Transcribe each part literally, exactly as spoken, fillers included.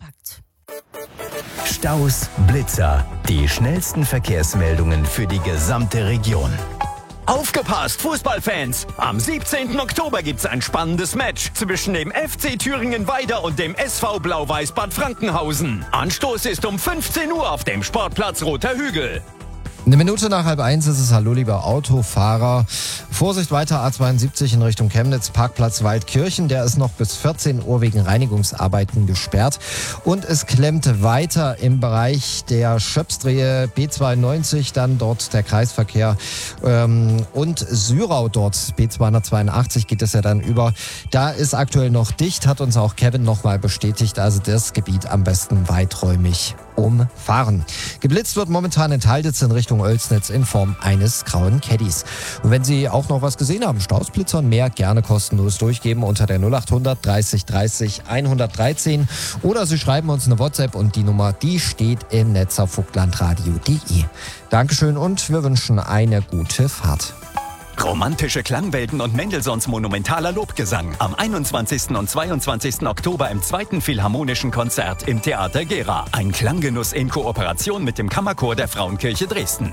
kompakt. Staus, Blitzer, die schnellsten Verkehrsmeldungen für die gesamte Region. Aufgepasst, Fußballfans! Am siebzehnten Oktober gibt's ein spannendes Match zwischen dem F C Thüringen Weida und dem S V Blau-Weiß Bad Frankenhausen. Anstoß ist um fünfzehn Uhr auf dem Sportplatz Roter Hügel. Eine Minute nach halb eins ist es. Hallo, lieber Autofahrer. Vorsicht weiter, A zweiundsiebzig in Richtung Chemnitz, Parkplatz Waldkirchen. Der ist noch bis vierzehn Uhr wegen Reinigungsarbeiten gesperrt. Und es klemmt weiter im Bereich der Schöpsdrehe B zweiundneunzig, dann dort der Kreisverkehr ähm, und Syrau dort, B zweihundertzweiundachtzig geht es ja dann über. Da ist aktuell noch dicht, hat uns auch Kevin nochmal bestätigt. Also das Gebiet am besten weiträumig umfahren. Geblitzt wird momentan in Teilditz in Richtung Oelsnitz in Form eines grauen Caddies. Und wenn Sie auch noch was gesehen haben, Staus, Blitzer und mehr, gerne kostenlos durchgeben unter der null achthundert dreißig dreißig hundertdreizehn oder Sie schreiben uns eine WhatsApp und die Nummer, die steht im Netz auf vogtlandradio punkt de. Dankeschön und wir wünschen eine gute Fahrt. Romantische Klangwelten und Mendelssohns monumentaler Lobgesang am einundzwanzigsten und zweiundzwanzigsten Oktober im zweiten Philharmonischen Konzert im Theater Gera. Ein Klanggenuss in Kooperation mit dem Kammerchor der Frauenkirche Dresden.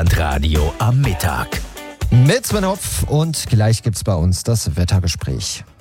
Vogtlandradio am Mittag. Mit Sven Hopf und gleich gibt's bei uns das Wettergespräch.